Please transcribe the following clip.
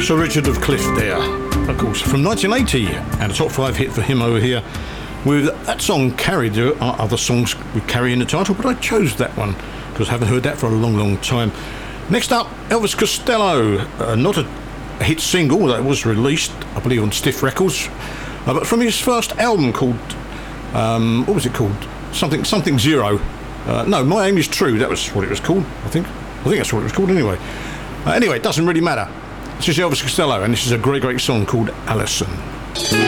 Sir Richard of Cliff there, of course, from 1980, and a top 5 hit for him over here. With that song Carrie, there are other songs with Carrie in the title, but I chose that one because I haven't heard that for a long, long time. Next up, Elvis Costello, not a hit single that was released, I believe, on Stiff Records, but from his first album called, what was it called? Something Zero. No, My Aim Is True, that was what it was called, I think that's what it was called anyway. Anyway, it doesn't really matter. This is Elvis Costello, and this is a great, great song called Alison.